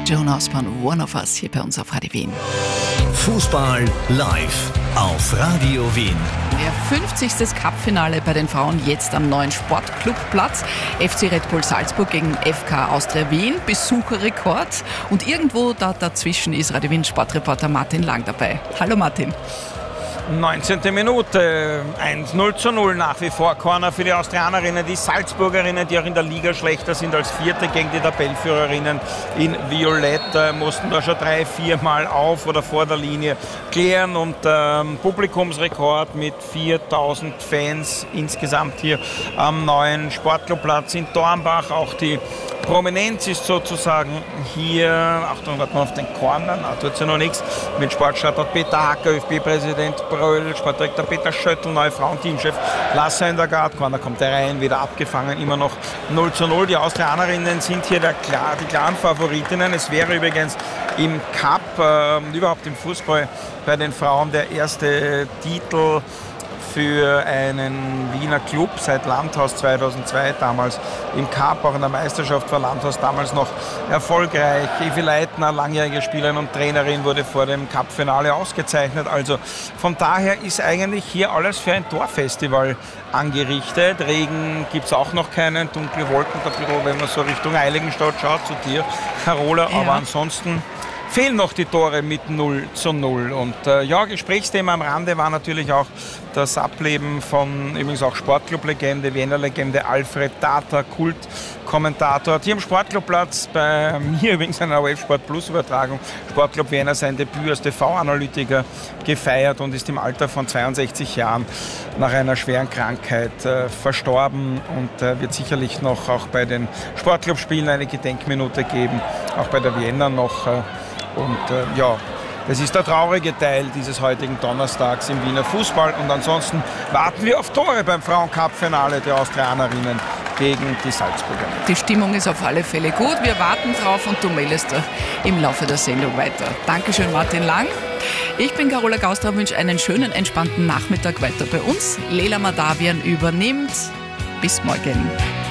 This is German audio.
Joan Osborne, One of Us, hier bei uns auf Radio Wien. Fußball live auf Radio Wien. Ihr 50. Cup-Finale bei den Frauen jetzt am neuen Sportclubplatz. FC Red Bull Salzburg gegen FK Austria Wien. Besucherrekord. Und irgendwo dazwischen ist Radio Wien Sportreporter Martin Lang dabei. Hallo Martin. 19. Minute, 1:0 nach wie vor. Corner für die Austrianerinnen, die Salzburgerinnen, die auch in der Liga schlechter sind als Vierte gegen die Tabellenführerinnen in Violett, mussten da schon 3-4 Mal auf oder vor der Linie klären und Publikumsrekord mit 4000 Fans insgesamt hier am neuen Sportclubplatz in Dornbach. Auch die Prominenz ist sozusagen hier, Achtung, warten wir auf den Corner, na, tut ja noch nichts, mit Sportstadtrat Peter Hacker, ÖFB-Präsident Bröll, Sportdirektor Peter Schöttl, neue Frauenteamchef Lasse in der Gard, Corner kommt rein, wieder abgefangen, immer noch 0:0. Die Austrianerinnen sind hier die klaren Favoritinnen. Es wäre übrigens im Cup, überhaupt im Fußball bei den Frauen der erste Titel für einen Wiener Club seit Landhaus 2002, damals im Cup, auch in der Meisterschaft war Landhaus damals noch erfolgreich. Evi Leitner, langjährige Spielerin und Trainerin, wurde vor dem Cup-Finale ausgezeichnet. Also von daher ist eigentlich hier alles für ein Torfestival angerichtet. Regen gibt es auch noch keinen, dunkle Wolken, wenn man so Richtung Heiligenstadt schaut, zu dir, Carola, ja. Aber ansonsten fehlen noch die Tore mit 0:0. Und Gesprächsthema am Rande war natürlich auch das Ableben von übrigens auch Sportclub-Legende, Wiener-Legende Alfred Tata, Kultkommentator, hat hier am Sportclubplatz bei mir übrigens einer ORF Sport Plus Übertragung Sportclub Wiener sein Debüt als TV-Analytiker gefeiert und ist im Alter von 62 Jahren nach einer schweren Krankheit verstorben und wird sicherlich noch auch bei den Sportclubspielen eine Gedenkminute geben, auch bei der Vienna noch. Das ist der traurige Teil dieses heutigen Donnerstags im Wiener Fußball. Und ansonsten warten wir auf Tore beim Frauen-Cup-Finale der Austrianerinnen gegen die Salzburger. Die Stimmung ist auf alle Fälle gut. Wir warten drauf und du meldest im Laufe der Sendung weiter. Dankeschön, Martin Lang. Ich bin Carola Gaustra und wünsche einen schönen, entspannten Nachmittag weiter bei uns. Lela Madavian übernimmt. Bis morgen.